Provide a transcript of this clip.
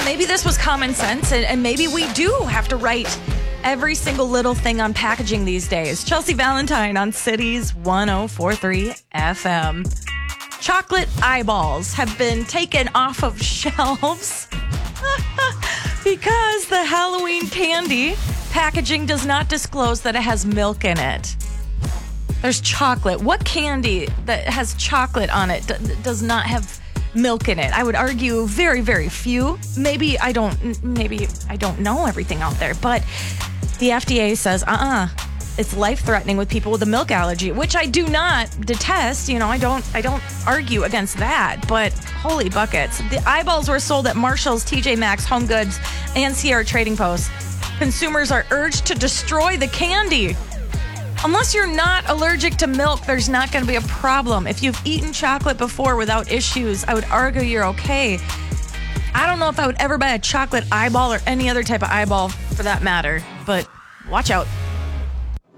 maybe this was common sense, and maybe we do have to write every single little thing on packaging these days. Chelsea Valentine on Cities 1043 FM. Chocolate eyeballs have been taken off of shelves because the Halloween candy packaging does not disclose that it has milk in it. There's chocolate. What candy that has chocolate on it does not have milk in it? I would argue very, very few. Maybe I don't know everything out there, but the FDA says, it's life-threatening with people with a milk allergy, which I do not detest. I don't argue against that, but holy buckets. The eyeballs were sold at Marshall's, TJ Maxx, Home Goods, and Sierra Trading Post. Consumers are urged to destroy the candy. Unless you're not allergic to milk, there's not going to be a problem. If you've eaten chocolate before without issues, I would argue you're okay. I don't know if I would ever buy a chocolate eyeball or any other type of eyeball for that matter, but watch out.